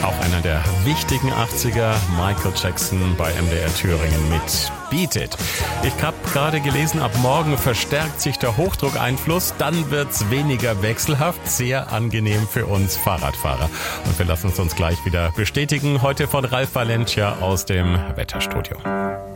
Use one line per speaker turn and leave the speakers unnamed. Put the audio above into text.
Auch einer der wichtigen 80er, Michael Jackson bei MDR Thüringen mit Beat It. Ich habe gerade gelesen, ab morgen verstärkt sich der Hochdruckeinfluss, dann wird's weniger wechselhaft, sehr angenehm für uns Fahrradfahrer. Und wir lassen es uns gleich wieder bestätigen, heute von Ralf Valentia aus dem Wetterstudio.